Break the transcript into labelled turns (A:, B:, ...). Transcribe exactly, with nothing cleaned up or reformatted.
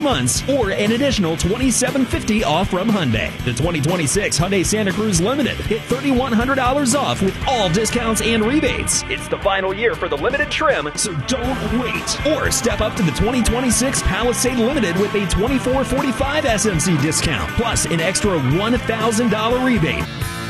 A: months or an additional twenty-seven fifty off from Hyundai. The twenty twenty-six Hyundai Santa Cruz Limited hit three thousand one hundred dollars off with all discounts and rebates. It's the final year for the limited trim, so don't wait. Or step up to the twenty twenty-six Palisade Limited with a twenty-four forty-five S M C discount, plus an extra one thousand dollars rebate.